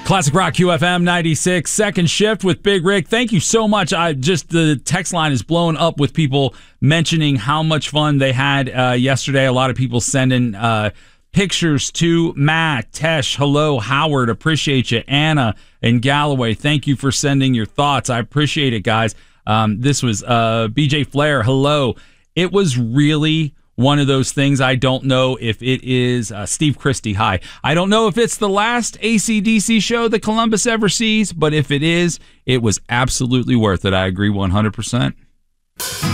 Classic Rock QFM 96, second shift with Big Rick. Thank you so much. The text line is blowing up with people mentioning how much fun they had yesterday. A lot of people sending pictures to Matt, Tesh, hello, Howard, appreciate you. Anna and Galloway, thank you for sending your thoughts. I appreciate it, guys. This was BJ Flair, hello. It was really one of those things. I don't know if it is Steve Christie. Hi. I don't know if it's the last AC/DC show that Columbus ever sees, but if it is, it was absolutely worth it. I agree 100%.